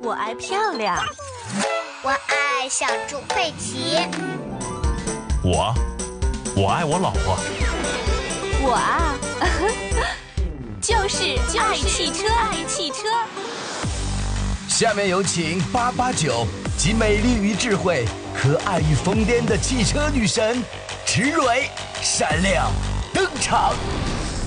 我爱漂亮。 我爱小猪佩奇。 我爱我老婆。 我啊，就是爱汽车，爱汽车。 下面有请889集美丽与智慧和爱与疯癫的汽车女神池蕊闪亮登场。